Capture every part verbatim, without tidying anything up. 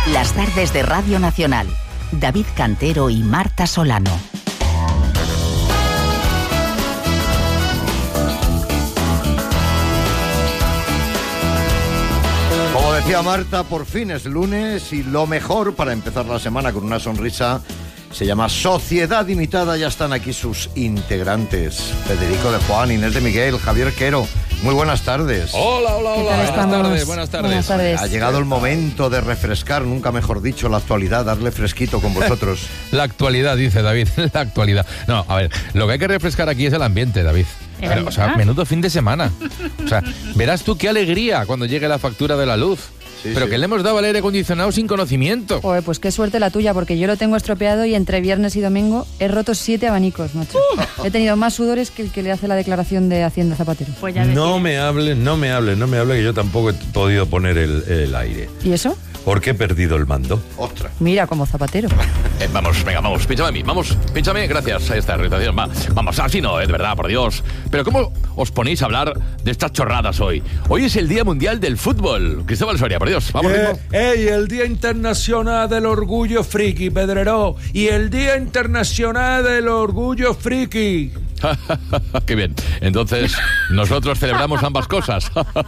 Las tardes de Radio Nacional. David Cantero y Marta Solano. Como decía Marta, por fin es lunes y lo mejor para empezar la semana con una sonrisa se llama Sociedad Imitada. Ya están aquí sus integrantes: Federico de Juan, Inés de Miguel, Javier Quero. Muy buenas tardes. Hola, hola, hola. Buenas tardes, buenas tardes. Buenas tardes. Ha llegado el momento de refrescar, nunca mejor dicho, la actualidad, darle fresquito con vosotros. La actualidad, dice David, la actualidad. No, a ver, lo que hay que refrescar aquí es el ambiente, David. Pero, o sea, menudo fin de semana. O sea, verás tú qué alegría cuando llegue la factura de la luz. Sí, pero sí. Que le hemos dado al aire acondicionado sin conocimiento. Joder, pues qué suerte la tuya, porque yo lo tengo estropeado y entre viernes y domingo he roto siete abanicos, macho. Uh. He tenido más sudores que el que le hace la declaración de Hacienda Zapatero. Pues ya no me hables, no me hables, no me hables, que yo tampoco he podido poner el, el aire. ¿Y eso? Porque he perdido el mando. Ostras. Mira, como Zapatero. Eh, vamos, venga, vamos, pínchame a mí, vamos, pínchame, gracias a esta irritación. Va, vamos, así no, eh, de verdad, por Dios. Pero ¿cómo os ponéis a hablar de estas chorradas hoy? Hoy es el Día Mundial del Fútbol. Cristóbal Soria, por Dios, vamos. Eh, ¡Ey, el Día Internacional del Orgullo Friki, Pedreró! Y el Día Internacional del Orgullo Friki. Qué bien. Entonces, nosotros celebramos ambas cosas.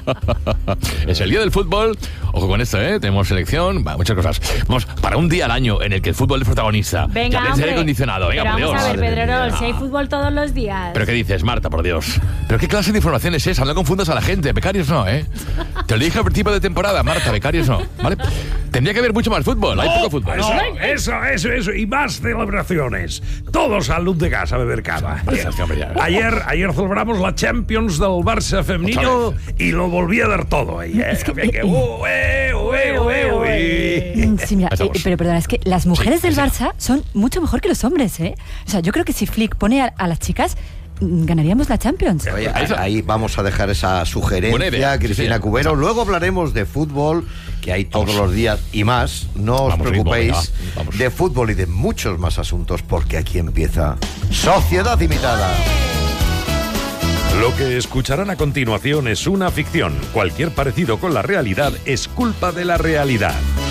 Es el día del fútbol. Ojo con esto, ¿eh? Tenemos selección, bah, muchas cosas. Vamos, para un día al año en el que el fútbol es protagonista. Venga, que aire acondicionado. Venga, pero por Dios. Vamos a ver, Pedrerol, si hay fútbol todos los días. ¿Pero qué dices, Marta, por Dios? ¿Pero qué clase de información es esa? No confundas a la gente. Becarios no, ¿eh? Te lo dije al principio de temporada, Marta, becarios no, ¿vale? Tendría que haber mucho más fútbol. Hay no, poco fútbol. Eso, eso, eso, eso. Y más celebraciones. Todos al luz de casa a beber cava. Ayer, ayer celebramos la Champions del Barça femenino y lo volví a dar todo ahí, ¿eh? Es que, que, ué, ué, ué, ué. Sí, mira, eh, pero perdona, es que las mujeres sí, del Barça son mucho mejor que los hombres, ¿eh? O sea, yo creo que si Flick pone a, a las chicas, ganaríamos la Champions. Oye, ahí, ahí vamos a dejar esa sugerencia, Cristina sí, Cubero. Sí. Luego hablaremos de fútbol, que hay todos vamos. los días y más. No os vamos, preocupéis ritmo, venga, de fútbol y de muchos más asuntos, porque aquí empieza Sociedad Imitada. Lo que escucharán a continuación es una ficción. Cualquier parecido con la realidad es culpa de la realidad.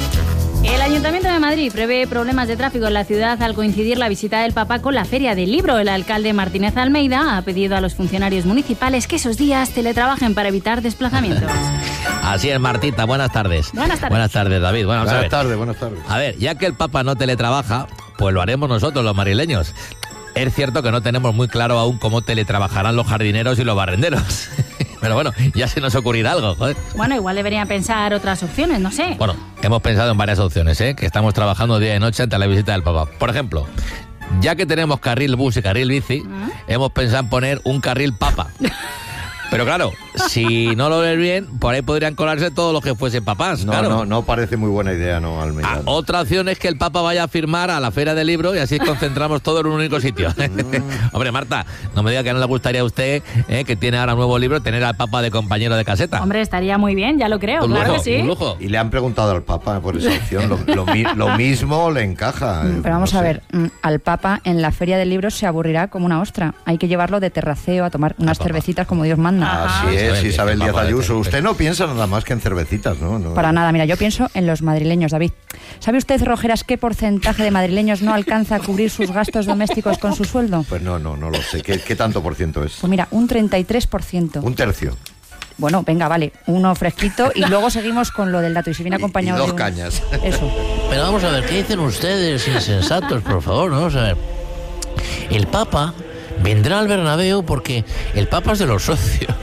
El Ayuntamiento de Madrid prevé problemas de tráfico en la ciudad al coincidir la visita del Papa con la Feria del Libro. El alcalde Martínez Almeida ha pedido a los funcionarios municipales que esos días teletrabajen para evitar desplazamientos. Así es, Martita. Buenas tardes. Buenas tardes. Buenas tardes, David. Bueno, buenas tardes, buenas tardes. A ver, ya que el Papa no teletrabaja, pues lo haremos nosotros, los madrileños. Es cierto que no tenemos muy claro aún cómo teletrabajarán los jardineros y los barrenderos. Pero bueno, ya se nos ocurrirá algo, joder. Bueno, igual deberían pensar otras opciones, no sé. Bueno, hemos pensado en varias opciones, ¿eh? Que estamos trabajando día y noche ante la visita del Papa. Por ejemplo, ya que tenemos carril bus y carril bici, ¿Ah? hemos pensado en poner un carril Papa. Pero claro, si no lo ves bien, por ahí podrían colarse todos los que fuesen papás. No, claro. no, no parece muy buena idea, ¿no, Almeida? Ah, otra opción es que el Papa vaya a firmar a la Feria del Libro y así concentramos todo en un único sitio. Hombre, Marta, no me diga que no le gustaría a usted, eh, que tiene ahora un nuevo libro, tener al Papa de compañero de caseta. Hombre, estaría muy bien, ya lo creo, un claro lujo, que sí. Un lujo. Y le han preguntado al Papa por esa opción. Lo, lo, lo mismo le encaja. Pero vamos no a sé. ver, al Papa en la Feria del Libro se aburrirá como una ostra. Hay que llevarlo de terraceo a tomar unas cervecitas como Dios manda. Así es. Isabel Díaz Ayuso, usted no piensa nada más que en cervecitas, ¿no? no Para nada, mira, yo pienso en los madrileños, David. ¿Sabe usted, Rojeras, qué porcentaje de madrileños no alcanza a cubrir sus gastos domésticos con su sueldo? Pues no, no, no lo sé. ¿Qué, qué tanto por ciento es? Pues mira, un treinta y tres por ciento. Un tercio. Bueno, venga, vale, uno fresquito y luego seguimos con lo del dato. Y si viene acompañado y, y dos de un... cañas. Eso. Pero vamos a ver, ¿qué dicen ustedes, insensatos, por favor? Vamos a ver. El Papa vendrá al Bernabéu porque el Papa es de los socios.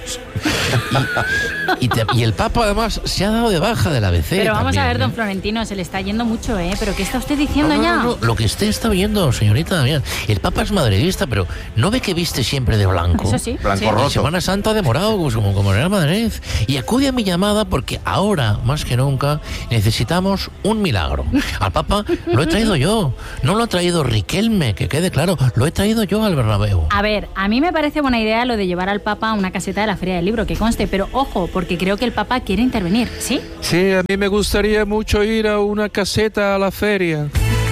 Y, y, te, y el Papa además se ha dado de baja de la A B C. Pero vamos también, a ver, ¿eh? don Florentino, se le está yendo mucho, ¿eh? ¿Pero qué está usted diciendo no, no, ya? No, no, lo que usted está viendo, señorita Damián, el Papa es madridista, pero ¿no ve que viste siempre de blanco? Eso sí. Blanco sí. roto. En Semana Santa de morado, pues como, como Real Madrid. Y acude a mi llamada porque ahora, más que nunca, necesitamos un milagro. Al Papa lo he traído yo, no lo ha traído Riquelme, que quede claro, lo he traído yo al Bernabéu. A ver, a mí me parece buena idea lo de llevar al Papa a una caseta de la Feria del Libro, que conste, pero ojo, porque creo que el Papa quiere intervenir, ¿sí? Sí, a mí me gustaría mucho ir a una caseta a la feria.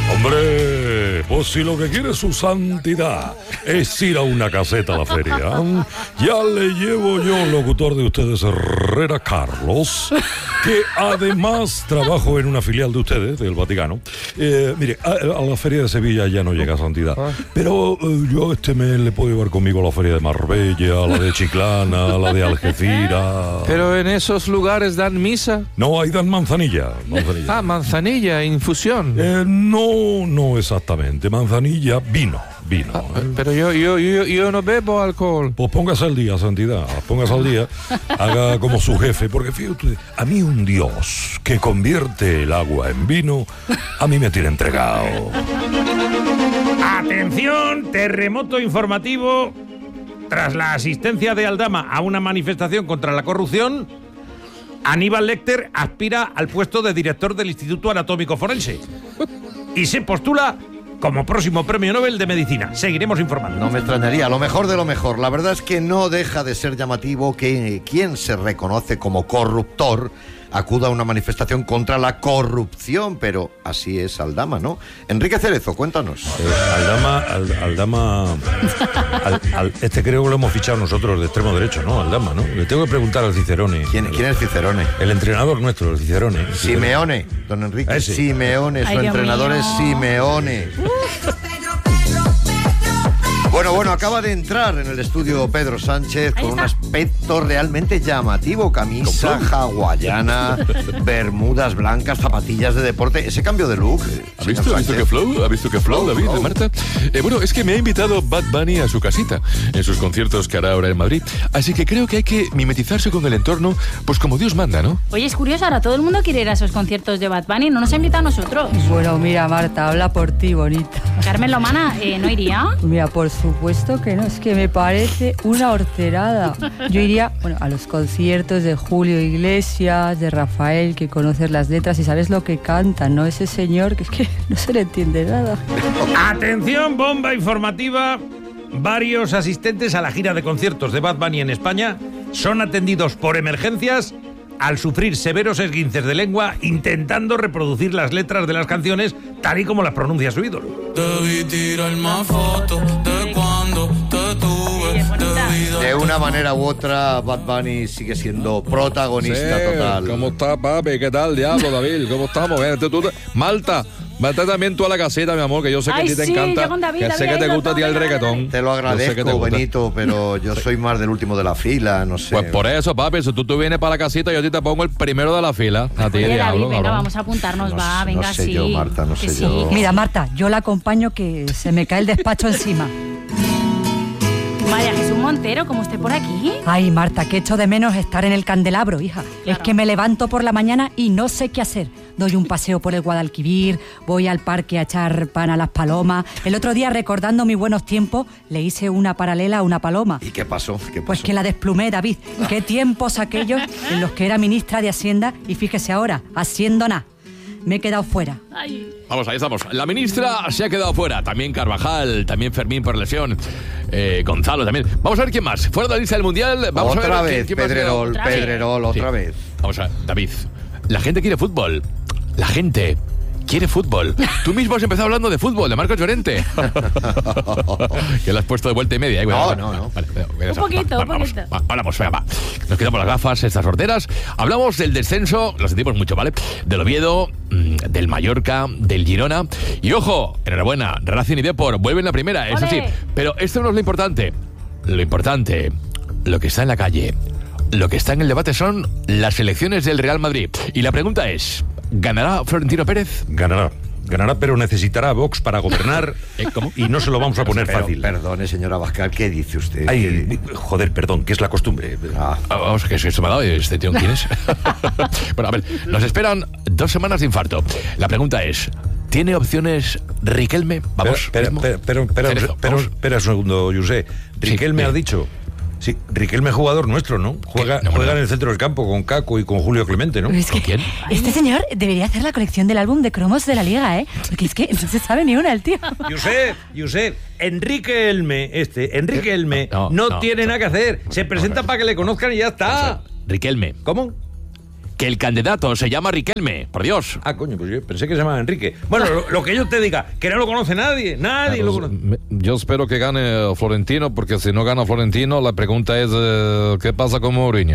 Hombre, pues si lo que quiere su santidad es ir a una caseta a la feria, ya le llevo yo, locutor de ustedes, Herrera Carlos, que además trabajo en una filial de ustedes, del Vaticano. Eh, mire, a, a la Feria de Sevilla ya no llega Santidad, pero eh, yo este mes le puedo llevar conmigo a la Feria de Marbella, a la de Chiclana, a la de Algeciras. Pero en esos lugares dan misa. No, ahí dan manzanilla. manzanilla. Ah, manzanilla, infusión. Eh, no, no exactamente. Manzanilla, vino. Vino. Ah, pero yo, yo, yo, yo no bebo alcohol. Pues póngase al día, Santidad. Póngase al día. Haga como su jefe. Porque fíjate, a mí un Dios que convierte el agua en vino, a mí me tiene entregado. Atención, terremoto informativo. Tras la asistencia de Aldama a una manifestación contra la corrupción, Aníbal Lecter aspira al puesto de director del Instituto Anatómico Forense y se postula como próximo premio Nobel de Medicina. Seguiremos informando. No me extrañaría, lo mejor de lo mejor. La verdad es que no deja de ser llamativo que quien se reconoce como corruptor acuda a una manifestación contra la corrupción, pero así es Aldama, ¿no? Enrique Cerezo, cuéntanos. Eh, Aldama, Al, Aldama, al, al, este creo que lo hemos fichado nosotros de extremo derecho, ¿no? Aldama, ¿no? Le tengo que preguntar al Cicerone. ¿Quién, quién es Cicerone? El entrenador nuestro, el Cicerone. El Cicerone. Simeone, don Enrique. Ese. Simeone, su Ay, Dios entrenador mío. es Simeone. Bueno, bueno, acaba de entrar en el estudio Pedro Sánchez Ahí con un está. aspecto realmente llamativo. Camisa hawaiana, bermudas blancas, zapatillas de deporte. Ese cambio de look. eh, ¿Ha señor visto, ¿Ha visto Sánchez. qué flow? ¿Ha visto qué flow, Flow, David, flow. Marta? Eh, bueno, es que me ha invitado Bad Bunny a su casita, en sus conciertos que hará ahora en Madrid. Así que creo que hay que mimetizarse con el entorno, pues como Dios manda, ¿no? Oye, es curioso, ahora todo el mundo quiere ir a esos conciertos de Bad Bunny, no nos ha invitado a nosotros. Bueno, mira, Marta, habla por ti, bonita. Carmen Lomana, eh, ¿no iría? Mira, por supuesto que no, es que me parece una horterada. Yo iría, bueno, a los conciertos de Julio Iglesias, de Rafael, que conoces las letras y sabes lo que cantan, ¿no? Ese señor que es que no se le entiende nada. Atención, bomba informativa. Varios asistentes a la gira de conciertos de Bad Bunny en España son atendidos por emergencias al sufrir severos esguinces de lengua intentando reproducir las letras de las canciones tal y como las pronuncia su ídolo. Debí tirar más fotos de cuando te tuve. Debí De una manera u otra, Bad Bunny sigue siendo protagonista total. ¿Cómo está, papi? ¿Qué tal, diablo, David? ¿Cómo estamos? Ven, tú, tú, Malta, vete también tú a la casita, mi amor, que yo sé que Ay, a ti te sí, encanta. yo con David, que David, sé que te ahí gusta a ti el todo, reggaetón. Te lo Yo sé que te agradezco, gusta. Benito, pero yo soy más del último de la fila, no sé. Pues por eso, papi, si tú, tú vienes para la casita, yo a ti te pongo el primero de la fila. A ti, Oye, David, diablo, venga, cabrón. vamos a apuntarnos, No va, sé- venga, no sé sí. yo, Marta, no Que sé sí. yo. Mira, Marta, yo la acompaño que se me cae el despacho encima. María Jesús Montero, ¿cómo esté por aquí? Ay, Marta, que echo de menos estar en el candelabro, hija. Es que me levanto por la mañana y no sé qué hacer. Doy un paseo por el Guadalquivir, voy al parque a echar pan a las palomas. El otro día, recordando mis buenos tiempos, le hice una paralela a una paloma. ¿Y qué pasó? ¿Qué pasó? Pues que la desplumé, David. Qué tiempos aquellos en los que era ministra de Hacienda y fíjese ahora, haciendo nada. Me he quedado fuera. Ay. Vamos, ahí estamos. La ministra se ha quedado fuera. También Carvajal, también Fermín por lesión. Eh, Gonzalo también. Vamos a ver quién más. Fuera de la lista del Mundial. Vamos otra a ver vez, quién, quién más Pedrerol, queda. Otra vez. Pedrerol, otra Sí. vez. Vamos a ver, David. La gente quiere fútbol. La gente quiere fútbol. Tú mismo has empezado hablando de fútbol, de Marcos Llorente. Que lo has puesto de vuelta y media. ¿eh? No, no, no. Vale, vale, Un poquito, va, un vamos, poquito. va, Vamos, venga, va. Nos quitamos las gafas, estas sorteras. Hablamos del descenso, lo sentimos mucho, ¿vale? Del Oviedo, mm, del Mallorca, del Girona. Y ojo, enhorabuena, Racing y Depor vuelven a primera, eso sí. ¡Ole! Pero esto no es lo importante. Lo importante, lo que está en la calle, lo que está en el debate son las elecciones del Real Madrid. Y la pregunta es, ¿ganará Florentino Pérez? Ganará. Ganará, pero necesitará a Vox para gobernar. ¿Eh, cómo? Y no se lo vamos a poner Pero, fácil. Perdone, señora Abascal, ¿qué dice usted? Ay, joder, perdón, que es la costumbre. Ah, Ah, Vamos, que se me ha dado este tío, ¿quién es? Bueno, a ver, nos esperan dos semanas de infarto. La pregunta es, ¿tiene opciones Riquelme? Vamos. Espera, mismo. espera, espera, espera, Cerezo, espera, vamos. espera un segundo, José. Riquelme bien. has dicho. Sí, Riquelme es jugador nuestro, ¿no? Juega, No, juega no. en el centro del campo con Caco y con Julio Clemente, ¿no? Es ¿Con que quién? este señor debería hacer la colección del álbum de cromos de la Liga, ¿eh? Porque es que no se sabe ni una el tío. Josep, Josep, Enrique Elme, este, Enrique Elme, No, no, no, tiene no. nada que hacer. Se presenta para que le conozcan y ya está. Riquelme. ¿Cómo? Que el candidato se llama Riquelme, por Dios. Ah, coño, pues yo pensé que se llamaba Enrique. Bueno, lo, lo que yo te diga, que no lo conoce nadie, nadie lo conoce. Me- Yo espero que gane Florentino, porque si no gana Florentino, la pregunta es, eh, ¿qué pasa con Mourinho?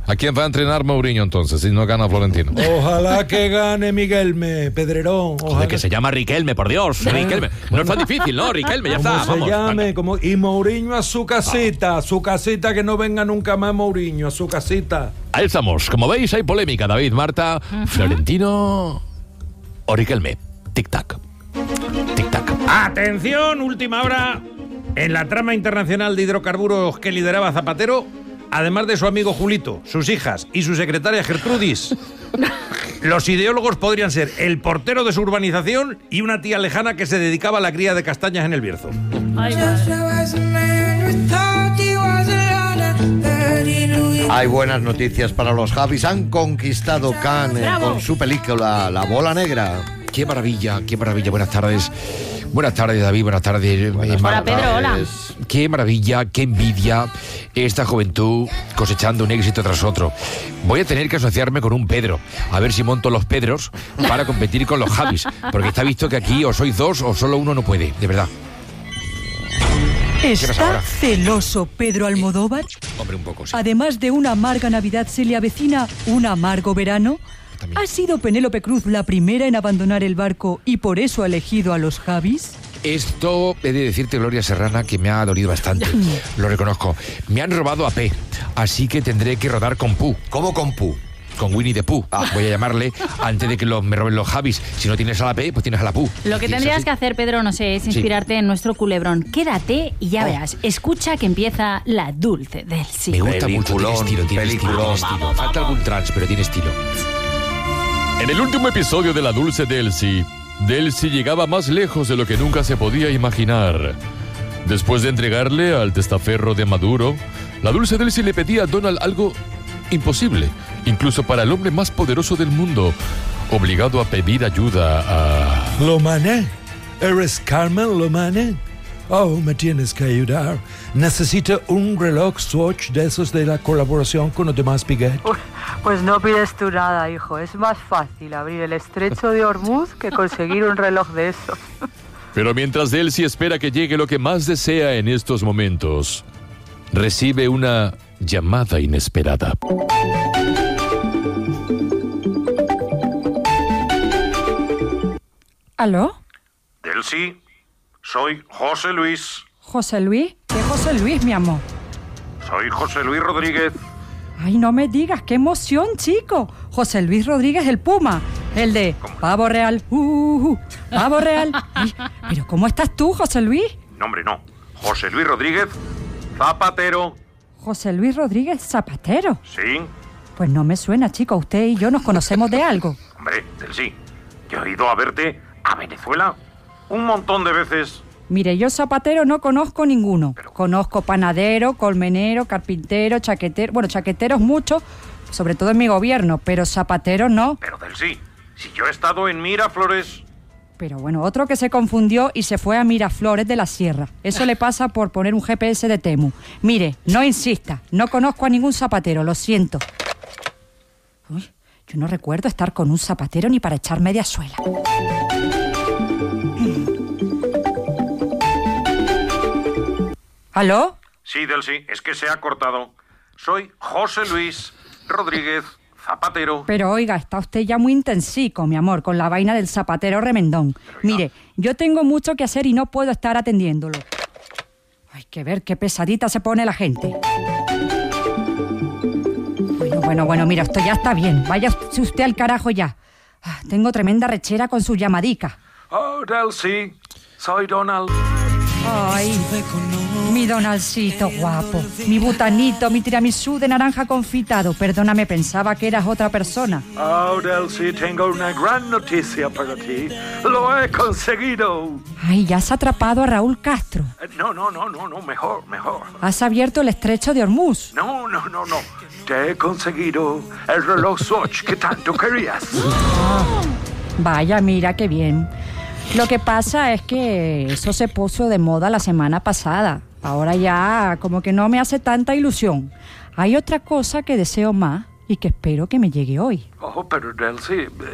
¿A quién va a entrenar Mourinho entonces si no gana Florentino? Ojalá que gane Miguelme, Pedrerón. Ojalá. Joder, que se llama Riquelme, por Dios. Riquelme. No es tan difícil, ¿no? Riquelme, ya está. Se Vamos. llame, como, y Mourinho a su casita, a su casita, que no venga nunca más Mourinho, a su casita. Ahí estamos. Como veis, hay polémica, David, Marta, uh-huh. Florentino o Riquelme. Tic-tac. Tic-tac. Atención, última hora. En la trama internacional de hidrocarburos que lideraba Zapatero, además de su amigo Julito, sus hijas y su secretaria Gertrudis, los ideólogos podrían ser el portero de su urbanización y una tía lejana que se dedicaba a la cría de castañas en el Bierzo. Ay, Hay buenas noticias para los Javis. Han conquistado Cannes eh, con su película La Bola Negra. Qué maravilla, qué maravilla. Buenas tardes. Buenas tardes, David. Buenas tardes. Buenas hola, Pedro. Hola. Qué maravilla, qué envidia esta juventud cosechando un éxito tras otro. Voy a tener que asociarme con un Pedro, a ver si monto los Pedros para competir con los Javis, porque está visto que aquí o sois dos o solo uno no puede, de verdad. ¿Está celoso Pedro Almodóvar? Hombre, un poco, sí. Además de una amarga Navidad, ¿se le avecina un amargo verano? También. ¿Ha sido Penélope Cruz la primera en abandonar el barco y por eso ha elegido a los Javis? Esto he de decirte, Gloria Serrana, que me ha dolido bastante. Lo reconozco. Me han robado a P, así que tendré que rodar con Pooh. ¿Cómo con Pooh? Con Winnie the Pooh. Ah. Voy a llamarle antes de que lo, me roben los Javis. Si no tienes a la P, pues tienes a la Pooh. Lo que tendrías que hacer, Pedro, no sé, es inspirarte sí. en nuestro culebrón. Quédate y ya oh. verás. Escucha que empieza La Dulce del Sí. Me gusta mucho, tiene estilo, tiene estilo, tiene estilo. Falta algún trans, pero tiene estilo. En el último episodio de La Dulce Delcy, Delcy llegaba más lejos de lo que nunca se podía imaginar. Después de entregarle al testaferro de Maduro, la Dulce Delcy le pedía a Donald algo imposible, incluso para el hombre más poderoso del mundo, obligado a pedir ayuda a... Lomane, ¿eres Carmen Lomane? Oh, me tienes que ayudar. Necesito un reloj Swatch de esos de la colaboración con los demás Piguet. Pues no pides tú nada, hijo. Es más fácil abrir el estrecho de Hormuz que conseguir un reloj de esos. Pero mientras Delcy espera que llegue lo que más desea en estos momentos, recibe una llamada inesperada. ¿Aló? Delcy, soy José Luis. ¿José Luis? ¿Qué José Luis, mi amor? Soy José Luis Rodríguez. Ay, no me digas, qué emoción, chico. José Luis Rodríguez, el Puma. El de Pavo Real. Uh, uh, uh, Pavo Real. Ay, pero ¿cómo estás tú, José Luis? No, hombre, no. José Luis Rodríguez Zapatero. José Luis Rodríguez Zapatero. Sí. Pues no me suena, chico. Usted y yo nos conocemos de algo. Hombre, Delcy, yo he ido a verte a Venezuela un montón de veces. Mire, yo zapatero no conozco ninguno. Pero... Conozco panadero, colmenero, carpintero, chaquetero... Bueno, chaqueteros muchos, sobre todo en mi gobierno, pero zapatero no. Pero, Delcy, si yo he estado en Miraflores... Pero bueno, otro que se confundió y se fue a Miraflores de la Sierra. Eso le pasa por poner un G P S de Temu. Mire, no insista, no conozco a ningún zapatero, lo siento. Uy, yo no recuerdo estar con un zapatero ni para echar media suela. ¿Aló? Sí, Delcy, es que se ha cortado. Soy José Luis Rodríguez Zapatero. Pero oiga, está usted ya muy intensico, mi amor, con la vaina del zapatero remendón. Mire, yo tengo mucho que hacer y no puedo estar atendiéndolo. Hay que ver qué pesadita se pone la gente. Bueno, bueno, bueno, mira, esto ya está bien. Vaya usted al carajo ya. Ah, tengo tremenda rechera con su llamadica. Oh, Delcy, soy Donald. Ay, mi Donaldcito guapo, mi butanito, mi tiramisú de naranja confitado. Perdóname, pensaba que eras otra persona. Oh, Delcy, tengo una gran noticia para ti. Lo he conseguido. Ay, ¿ya has atrapado a Raúl Castro? No, no, no, no, no, mejor, mejor. ¿Has abierto el estrecho de Hormuz? No, no, no, no. Te he conseguido el reloj Swatch que tanto querías. Oh, vaya, mira qué bien. Lo que pasa es que eso se puso de moda la semana pasada. Ahora ya como que no me hace tanta ilusión. Hay otra cosa que deseo más y que espero que me llegue hoy. Oh, pero Delcy...